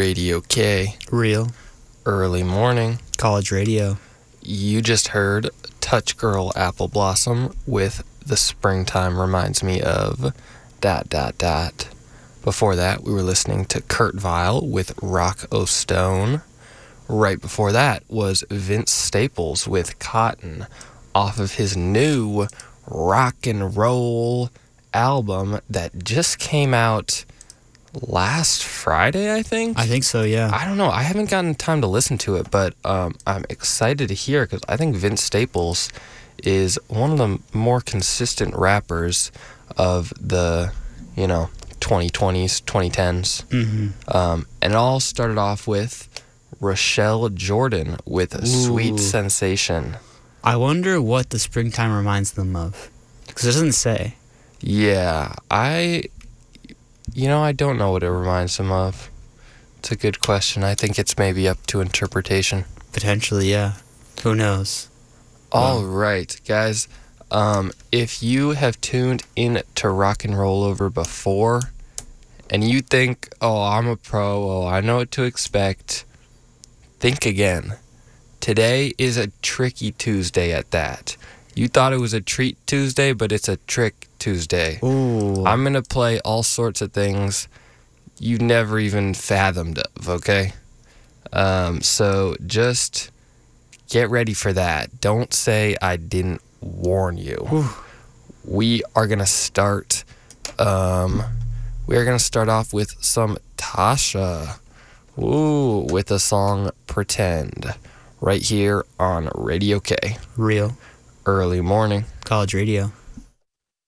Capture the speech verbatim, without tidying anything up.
Radio K. Real. Early morning. College radio. You just heard Touch Girl Apple Blossom with The Springtime Reminds Me of... dot dot dot. Before that, we were listening to Kurt Vile with Rock O' Stone. Right before that was Vince Staples with Cotton off of his new rock and roll album that just came out last Friday, I think? I think so, yeah. I don't know. I haven't gotten time to listen to it, but um, I'm excited to hear because I think Vince Staples is one of the more consistent rappers of the, you know, twenty twenties, twenty tens. Mm-hmm. Um, and it all started off with Rochelle Jordan with Ooh. Sweet Sensation. I wonder what the springtime reminds them of. Because it doesn't say. Yeah, I, you know, I don't know what it reminds them of. It's a good question. I think it's maybe up to interpretation. Potentially, yeah. Who knows? All Wow. right, guys. Um, if you have tuned in to Rock and Roll Over before, and you think, oh, I'm a pro, oh, I know what to expect, think again. Today is a tricky Tuesday at that. You thought it was a treat Tuesday, but it's a trick Tuesday. Ooh. I'm going to play all sorts of things you never even fathomed of, okay? Um, so just get ready for that. Don't say I didn't warn you. Whew. We are going to start, um, we are going to start off with some Tasha. Ooh, with the song Pretend. Right here on Radio K. Real. Early morning. College radio.